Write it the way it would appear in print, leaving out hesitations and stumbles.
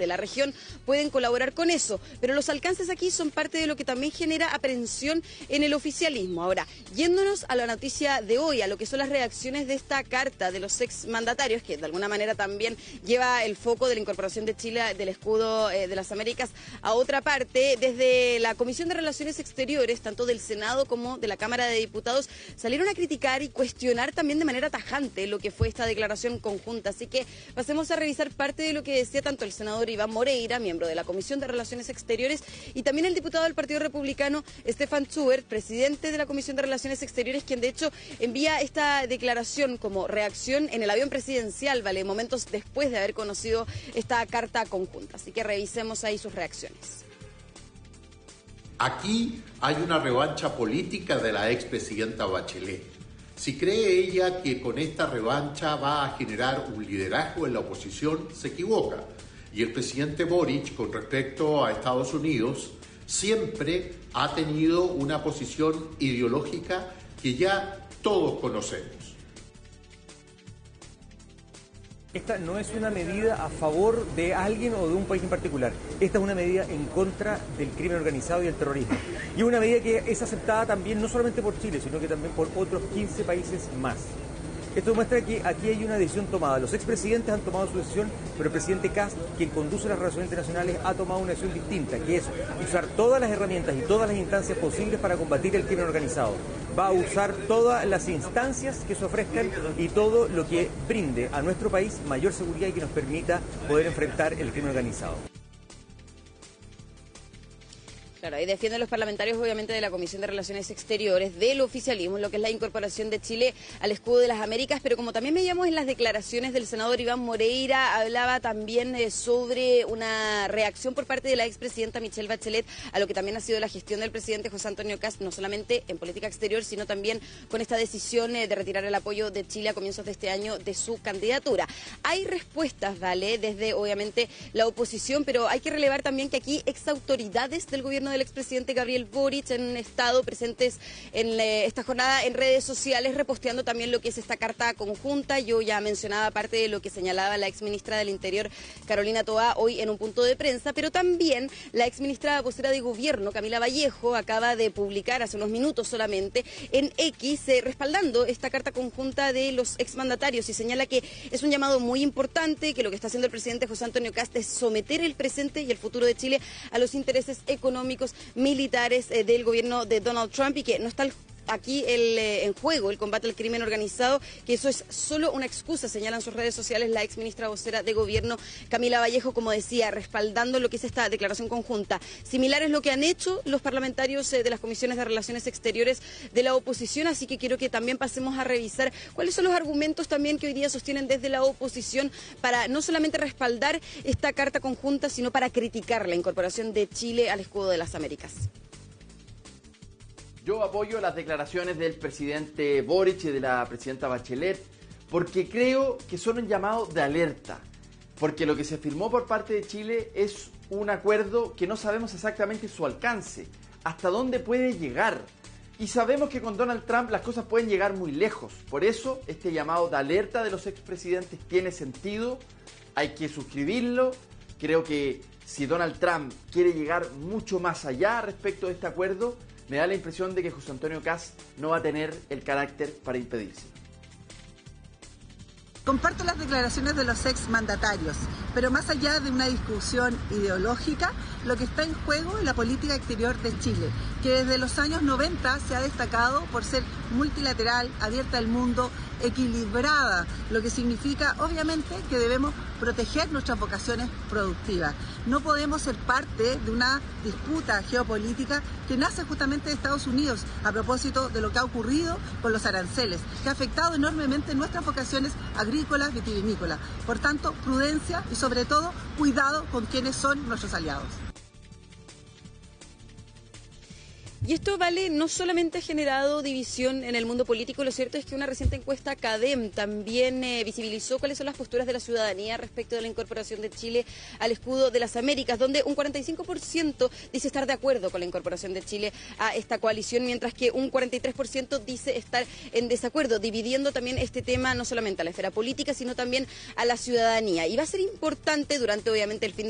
de la región pueden colaborar con eso, pero los alcances aquí son parte de lo que también genera aprehensión en el oficialismo. Ahora, yéndonos a la noticia de hoy, a lo que son las reacciones de esta carta de los exmandatarios, que de alguna manera también lleva el foco de la incorporación de Chile del escudo de las Américas a otra parte, desde la Comisión de Relaciones Exteriores, tanto del Senado como de la Cámara de Diputados, salieron a criticar y cuestionar también de manera tajante lo que fue esta declaración conjunta. Así que pasemos a revisar parte de lo que decía tanto el senador Iván Moreira, miembro de la Comisión de Relaciones Exteriores, y también el diputado del Partido Republicano, Stefan Schubert, presidente de la Comisión de Relaciones Exteriores, quien de hecho envía esta declaración como reacción en el avión presidencial, ¿vale?, momentos después de haber conocido esta carta conjunta. Así que revisemos ahí sus reacciones. Aquí hay una revancha política de la expresidenta Bachelet. Si cree ella que con esta revancha va a generar un liderazgo en la oposición, se equivoca. Y el presidente Boric, con respecto a Estados Unidos, siempre ha tenido una posición ideológica que ya todos conocemos. Esta no es una medida a favor de alguien o de un país en particular. Esta es una medida en contra del crimen organizado y el terrorismo. Y es una medida que es aceptada también no solamente por Chile, sino que también por otros 15 países más. Esto demuestra que aquí hay una decisión tomada. Los expresidentes han tomado su decisión, pero el presidente Kast, quien conduce las relaciones internacionales, ha tomado una decisión distinta, que es usar todas las herramientas y todas las instancias posibles para combatir el crimen organizado. Va a usar todas las instancias que se ofrezcan y todo lo que brinde a nuestro país mayor seguridad y que nos permita poder enfrentar el crimen organizado. Claro, ahí defienden los parlamentarios, obviamente, de la Comisión de Relaciones Exteriores, del oficialismo, lo que es la incorporación de Chile al escudo de las Américas, pero como también veíamos en las declaraciones del senador Iván Moreira, hablaba también sobre una reacción por parte de la expresidenta Michelle Bachelet a lo que también ha sido la gestión del presidente José Antonio Kast, no solamente en política exterior, sino también con esta decisión de retirar el apoyo de Chile a comienzos de este año de su candidatura. Hay respuestas, ¿vale?, desde, obviamente, la oposición, pero hay que relevar también que aquí exautoridades del gobierno del expresidente Gabriel Boric han estado presentes en esta jornada en redes sociales, reposteando también lo que es esta carta conjunta. Yo ya mencionaba parte de lo que señalaba la exministra del Interior, Carolina Toá, hoy en un punto de prensa, pero también la exministra vocera de Gobierno, Camila Vallejo, acaba de publicar hace unos minutos solamente en X, respaldando esta carta conjunta de los exmandatarios, y señala que es un llamado muy importante, que lo que está haciendo el presidente José Antonio Kast es someter el presente y el futuro de Chile a los intereses económicos, militares del gobierno de Donald Trump, y que no está aquí en juego el combate al crimen organizado, que eso es solo una excusa, señala en sus redes sociales la exministra vocera de Gobierno, Camila Vallejo, como decía, respaldando lo que es esta declaración conjunta. Similar es lo que han hecho los parlamentarios de las comisiones de Relaciones Exteriores de la oposición, así que quiero que también pasemos a revisar cuáles son los argumentos también que hoy día sostienen desde la oposición para no solamente respaldar esta carta conjunta, sino para criticar la incorporación de Chile al escudo de las Américas. Yo apoyo las declaraciones del presidente Boric y de la presidenta Bachelet porque creo que son un llamado de alerta, porque lo que se firmó por parte de Chile es un acuerdo que no sabemos exactamente su alcance, hasta dónde puede llegar, y sabemos que con Donald Trump las cosas pueden llegar muy lejos. Por eso este llamado de alerta de los expresidentes tiene sentido, hay que suscribirlo. Creo que si Donald Trump quiere llegar mucho más allá respecto de este acuerdo, me da la impresión de que José Antonio Kast no va a tener el carácter para impedirse. Comparto las declaraciones de los exmandatarios, pero más allá de una discusión ideológica, lo que está en juego es la política exterior de Chile, que desde los años 90 se ha destacado por ser multilateral, abierta al mundo, equilibrada, lo que significa obviamente que debemos proteger nuestras vocaciones productivas. No podemos ser parte de una disputa geopolítica que nace justamente de Estados Unidos a propósito de lo que ha ocurrido con los aranceles, que ha afectado enormemente nuestras vocaciones agrícolas, vitivinícolas. Por tanto, prudencia y sobre todo cuidado con quienes son nuestros aliados. Y esto, vale, no solamente ha generado división en el mundo político, lo cierto es que una reciente encuesta CADEM también visibilizó cuáles son las posturas de la ciudadanía respecto de la incorporación de Chile al escudo de las Américas, donde un 45% dice estar de acuerdo con la incorporación de Chile a esta coalición, mientras que un 43% dice estar en desacuerdo, dividiendo también este tema no solamente a la esfera política, sino también a la ciudadanía. Y va a ser importante durante, obviamente, el fin